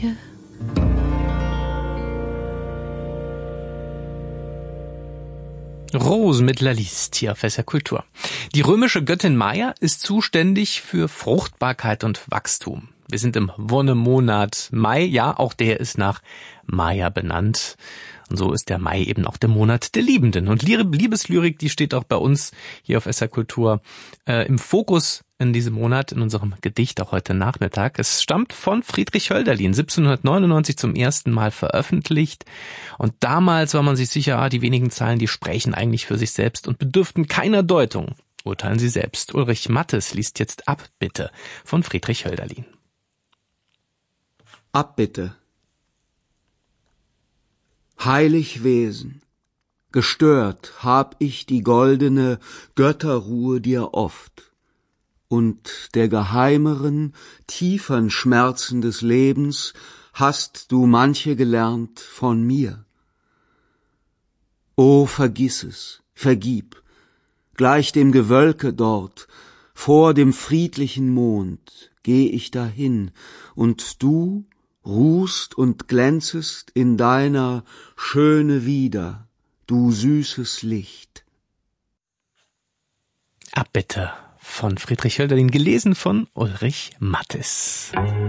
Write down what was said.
Kirche. Rose mit La Liste hier auf SR Kultur. Die römische Göttin Maia ist zuständig für Fruchtbarkeit und Wachstum. Wir sind im Wonnemonat Mai, ja, auch der ist nach Maia benannt. Und so ist der Mai eben auch der Monat der Liebenden. Und Liebeslyrik, die steht auch bei uns hier auf SR Kultur im Fokus in diesem Monat, in unserem Gedicht auch heute Nachmittag. Es stammt von Friedrich Hölderlin, 1799 zum ersten Mal veröffentlicht. Und damals war man sich sicher, die wenigen Zeilen, die sprechen eigentlich für sich selbst und bedürften keiner Deutung. Urteilen Sie selbst. Ulrich Mattes liest jetzt Abbitte von Friedrich Hölderlin. Abbitte. Heilig Wesen, gestört hab ich die goldene Götterruhe dir oft, und der geheimeren, tiefern Schmerzen des Lebens hast du manche gelernt von mir. O, vergiss es, vergib, gleich dem Gewölke dort, vor dem friedlichen Mond, geh ich dahin, und du ruhst und glänzest in deiner Schöne wieder, du süßes Licht. Abbitte von Friedrich Hölderlin, gelesen von Ulrich Mattes.